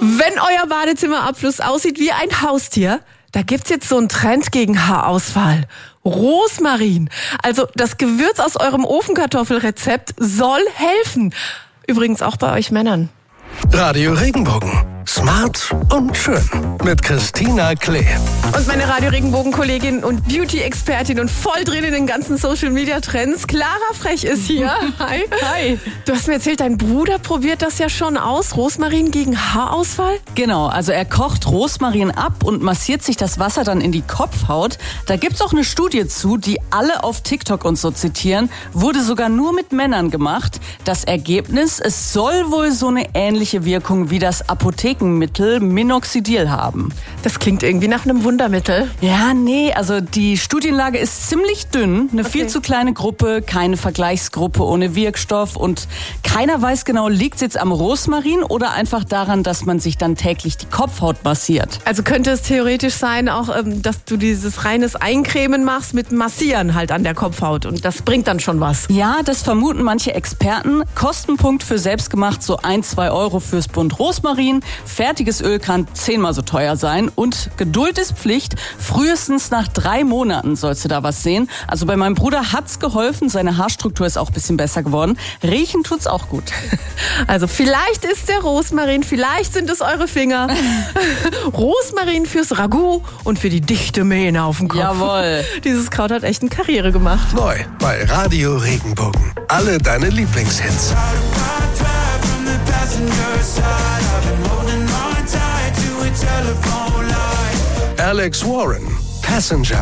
Wenn euer Badezimmerabfluss aussieht wie ein Haustier, da gibt's jetzt so einen Trend gegen Haarausfall. Rosmarin, also das Gewürz aus eurem Ofenkartoffelrezept, soll helfen. Übrigens auch bei euch Männern. Radio Regenbogen. Smart und schön. Mit Christina Klee. Und meine Radio Regenbogen-Kollegin und Beauty-Expertin und voll drin in den ganzen Social-Media-Trends, Clara Frech ist hier. Hi. Hi. Du hast mir erzählt, dein Bruder probiert das ja schon aus. Rosmarin gegen Haarausfall? Genau, also er kocht Rosmarin ab und massiert sich das Wasser dann in die Kopfhaut. Da gibt's auch eine Studie zu, die alle auf TikTok und so zitieren. Wurde sogar nur mit Männern gemacht. Das Ergebnis, es soll wohl so eine ähnliche Wirkung wie das Apothekenmittel Minoxidil haben. Das klingt irgendwie nach einem Wundermittel. Ja, nee, also die Studienlage ist ziemlich dünn. Eine viel zu kleine Gruppe, keine Vergleichsgruppe ohne Wirkstoff und keiner weiß genau, liegt's jetzt am Rosmarin oder einfach daran, dass man sich dann täglich die Kopfhaut massiert. Also könnte es theoretisch sein, auch, dass du dieses reines Eincremen machst mit Massieren halt an der Kopfhaut und das bringt dann schon was. Ja, das vermuten manche Experten. Kostenpunkt für selbstgemacht so 1-2 Euro fürs Bund Rosmarin. Fertiges Öl kann 10-mal so teuer sein und Geduld ist Pflicht. Frühestens nach 3 Monaten sollst du da was sehen. Also bei meinem Bruder hat's geholfen. Seine Haarstruktur ist auch ein bisschen besser geworden. Riechen tut's auch gut. Also vielleicht ist der Rosmarin, vielleicht sind es eure Finger. Rosmarin fürs Ragout und für die dichte Mähne auf dem Kopf. Jawohl. Dieses Kraut hat echt eine Karriere gemacht. Neu bei Radio Regenbogen. Alle deine Lieblingshits. Alex Warren, Passenger.